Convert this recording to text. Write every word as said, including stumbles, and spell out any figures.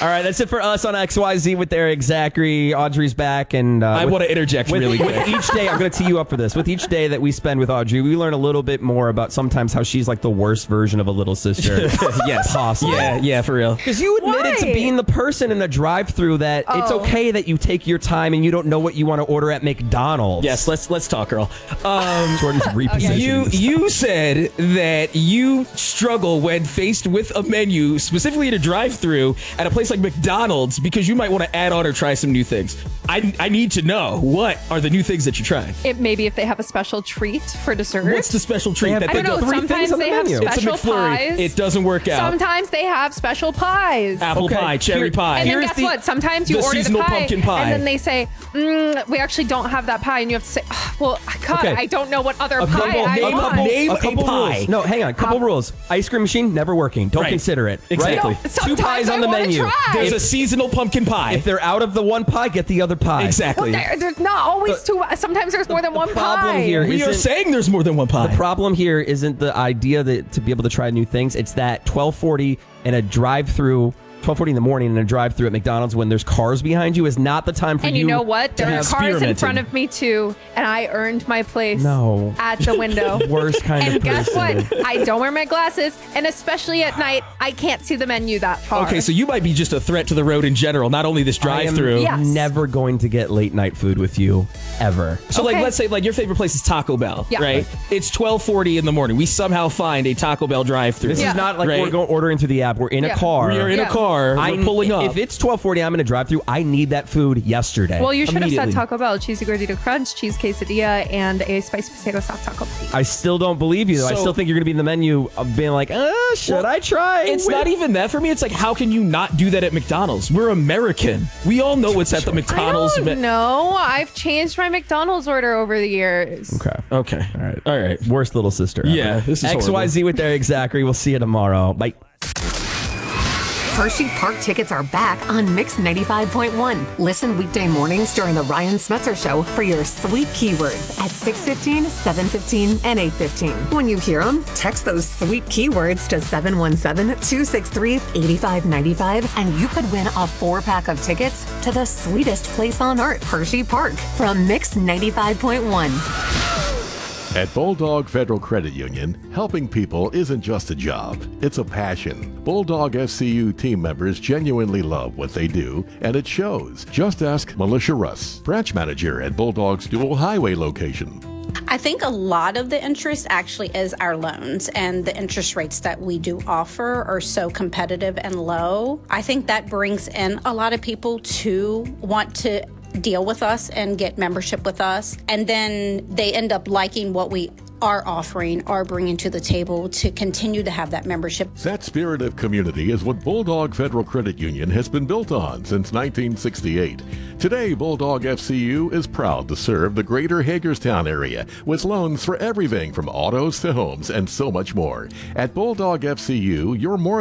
All right, that's it for us on X Y Z with Eric Zachary. Audrey's back. and uh, I want to interject with, really quick. With each day, I'm going to tee you up for this. With each day that we spend with Audrey, we learn a little bit more about sometimes how she's like the worst version of a little sister. Yes. Possible. Yeah, yeah, for real. Because you admitted to Why? being the person in a drive-thru that it's Oh. okay that you take your time and you don't know what you want to order at McDonald's. Yes, let's let's talk, girl. Um, Jordan's repositioning. You you said that you struggle when faced with a menu, specifically at a drive-thru at a place like McDonald's, because you might want to add on or try some new things. I I need to know, what are the new things that you're trying? It maybe if they have a special treat for dessert. What's the special treat have- that I they don't know. go? three Sometimes things on the they have menu. It's a special McFlurry. pies. It doesn't work out. Sometimes they have special pies. Apple Okay, pie, cherry here- pie. And then Here's guess the- what? Sometimes you the order the seasonal pie, pumpkin pie. and then they say, mm, "We actually don't have that pie," and you have to say, "Ugh, "Well, God, Okay. I don't know what other A pie couple- I name- want." name a couple a pie. rules. No, hang on. A couple Um, rules. Ice cream machine, never working. Don't Right. consider it. Exactly. Right? No, Two sometimes pies on I the wanna menu. try. There's If, a seasonal pumpkin pie. if they're out of the one pie, get the other pie. Exactly. There- there's not always two. Sometimes there's more than one problem pie. here we are isn't- saying there's more than one pie. The problem here isn't the idea that to be able to try new things. It's that twelve forty in a drive-through, twelve forty in the morning in a drive-through at McDonald's when there's cars behind you is not the time for And you. you know what? to There are have- cars in experimenting. front of me too, and I earned my place No. at the window. Worst kind And of guess person. what? I don't wear my glasses, and especially at night, I can't see the menu that far. Okay, so you might be just a threat to the road in general, not only this I am drive-through. Yeah. Yes. never going to get late night food with you ever. So, like, Okay. let's say, like, your favorite place is Taco Bell, Yeah. right? It's twelve forty in the morning. We somehow find a Taco Bell drive-through. This Yeah. is not like Right. we're going ordering through the app. We're in Yeah. a car. We are in Yeah. a car. I We're pulling up. If it's twelve forty, I'm in a drive-through. I need that food yesterday. Well, you should have said Immediately. Taco Bell, cheesy gordita crunch, cheese quesadilla, and a spicy potato soft taco. I still don't believe you, though. I So- still think you're going to be in the menu of being like, uh, should Well, I try? It's Wait. not even that for me. It's like, how can you not do that at McDonald's? We're American. We all know what's at the McDonald's. I don't me- know. I've changed my McDonald's order over the years. Okay. Okay. All right. All right. Worst little sister. ever. Yeah, this is X Y Z with Eric Zachary. We'll see you tomorrow. Bye. Hershey Park tickets are back on Mix ninety-five point one. Listen weekday mornings during the Ryan Smetzer Show for your sweet keywords at six fifteen, seven fifteen, and eight fifteen. When you hear them, text those sweet keywords to seven one seven, two six three, eight five nine five and you could win a four-pack of tickets to the sweetest place on earth, Hershey Park, from Mix ninety-five point one. At Bulldog Federal Credit Union, helping people isn't just a job, it's a passion. Bulldog F C U team members genuinely love what they do, and it shows. Just ask Militia Russ, branch manager at Bulldog's Dual Highway location. I think a lot of the interest actually is our loans, and the interest rates that we do offer are so competitive and low. I think that brings in a lot of people to want to deal with us and get membership with us, and then they end up liking what we are offering or bringing to the table to continue to have that membership. That spirit of community is what Bulldog Federal Credit Union has been built on since nineteen sixty-eight. Today, Bulldog F C U is proud to serve the greater Hagerstown area with loans for everything from autos to homes and so much more. At Bulldog F C U, you're more